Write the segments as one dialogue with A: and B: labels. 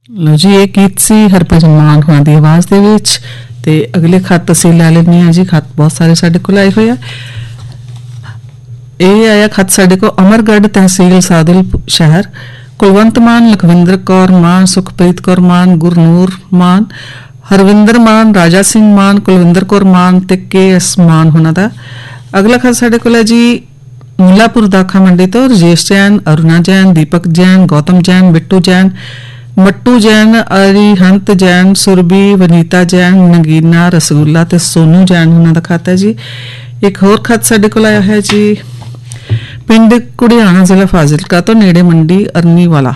A: लो जी, ये गीत सी हरभजन मान होना दी आवाज़ दे विच। ते अगले खत ਅਸੀਂ ਲੈ ਲੈਂਦੇ ਹਾਂ जी। खत बहुत सारे ਸਾਡੇ ਕੋਲ ਆਏ ਹੋਏ ਆ। ਇਹ ਆਇਆ ਖਤ ਸਾਡੇ ਕੋਲ ਅਮਰਗੜ੍ਹ ਤਹਿਸੀਲ ਸਾਦਿਲ ਸ਼ਹਿਰ। ਕੁਲਵੰਤ ਮਾਨ, ਲਖਵਿੰਦਰ ਕੌਰ ਮਾਨ, ਸੁਖਪ੍ਰੀਤ ਕੌਰ ਮਾਨ, ਗੁਰਨੂਰ ਮਾਨ, ਹਰਵਿੰਦਰ ਮਾਨ, ਰਾਜਾ ਸਿੰਘ ਮਾਨ, ਕੁਲਵਿੰਦਰ ਕੌਰ ਮਾਨ ਤੇ KS ਮਾਨ ਉਹਨਾਂ ਦਾ। ਅਗਲਾ ਖਤ ਸਾਡੇ ਕੋਲ ਹੈ ਜੀ ਮੁੱਲਾਪੁਰ ਦਾਖਾ ਮੰਡੀ ਤੋਂ ਰਜੇਸ਼ ਜੈਨ, ਅਰੁਣਾ ਜੈਨ, ਦੀਪਕ ਜੈਨ, ਗੌਤਮ ਜੈਨ, ਬਿੱਟੂ ਜੈਨ, ਮੱਟੂ ਜੈਨ, ਅਰੀਹੰਤ ਜੈਨ, ਸੁਰਬੀ, ਵਨੀਤਾ ਜੈਨ, ਨਗੀਨਾ, ਰਸਗੁੱਲਾ ਤੇ ਸੋਨੂ ਜੈਨ ਉਹਨਾਂ ਦਾ ਖਾਤਾ ਹੈ ਜੀ। ਇੱਕ ਹੋਰ ਖਤ ਸਾਡੇ ਕੋਲ ਆਇਆ ਹੈ ਜੀ ਪਿੰਡ ਕੁੜਿਆਣਾ ਜ਼ਿਲ੍ਹਾ ਫਾਜ਼ਿਲਕਾ ਤੋਂ ਨੇੜੇ ਮੰਡੀ ਅਰਨੀਵਾਲਾ।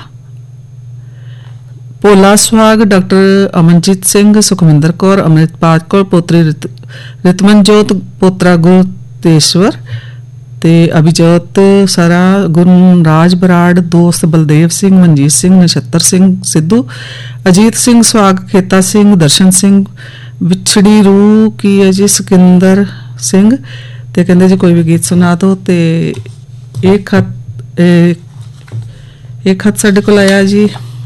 A: ਭੋਲਾ ਸੁਹਾਗ, ਡਾਕਟਰ ਅਮਨਜੀਤ ਸਿੰਘ, ਸੁਖਵਿੰਦਰ ਕੌਰ, ਅੰਮ੍ਰਿਤਪਾਲ ਕੌਰ, ਪੋਤਰੀ ਰਿਤਮਨਜੋਤ, ਪੋਤਰਾ ਗੁਰਤੇਸ਼ਵਰ ਤੇ ਅਭਿਜੋਤ ਸਰਾ, ਗੁਰਰਾਜ ਬਰਾੜ, ਦੋਸਤ ਬਲਦੇਵ ਸਿੰਘ, ਮਨਜੀਤ ਸਿੰਘ, ਨਛੱਤਰ ਸਿੰਘ ਸਿੱਧੂ, ਅਜੀਤ ਸਿੰਘ ਸੁਹਾਗ, ਖੇਤਾ ਸਿੰਘ, ਦਰਸ਼ਨ ਸਿੰਘ, ਵਿਛੜੀ ਰੂਹ ਕੀ ਹੈ ਜੀ ਸਿਕੰਦਰ ਸਿੰਘ। ਤੇ ਕਹਿੰਦੇ ਜੀ ਕੋਈ ਵੀ ਗੀਤ ਸੁਣਾ ਦਿਓ। ਤੇ ਇਹ ਖਤ ਸਾਡੇ ਕੋਲ ਆਇਆ ਜੀ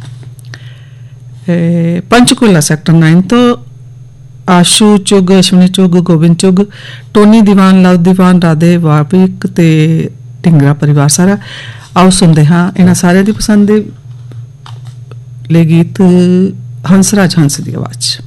A: ਪੰਚਕੂਲਾ ਸੈਕਟਰ 9 ਤੋਂ ਆਸ਼ੂ ਚੁੱਗ, ਅਸ਼ਵਨੀ ਚੁੱਗ, ਗੋਬਿੰਦ ਚੁੱਗ, ਟੋਨੀ ਦੀਵਾਨ, ਲਵ ਦੀਵਾਨ, ਰਾਧੇ ਵਾਪਿਕ ਤੇ ਢਿੰਗਰਾ ਪਰਿਵਾਰ ਸਾਰਾ। ਆਓ ਸੁਣਦੇ ਹਾਂ ਇਹਨਾਂ ਸਾਰਿਆਂ ਦੀ ਪਸੰਦ ਦੇ ਲਈ ਗੀਤ ਹੰਸਰਾਜ ਹੰਸ ਦੀ ਆਵਾਜ਼ 'ਚ।